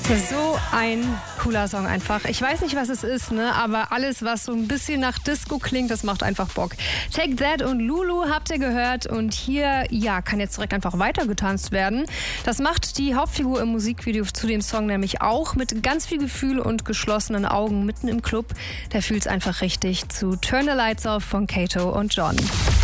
So ein cooler Song einfach. Ich weiß nicht, was es ist, ne? Aber alles, was so ein bisschen nach Disco klingt, das macht einfach Bock. Take That und Lulu habt ihr gehört und hier, ja, kann jetzt direkt einfach weitergetanzt werden. Das macht die Hauptfigur im Musikvideo zu dem Song nämlich auch mit ganz viel Gefühl und geschlossenen Augen mitten im Club. Der fühlt's einfach richtig zu Turn the Lights Off von Kato und John.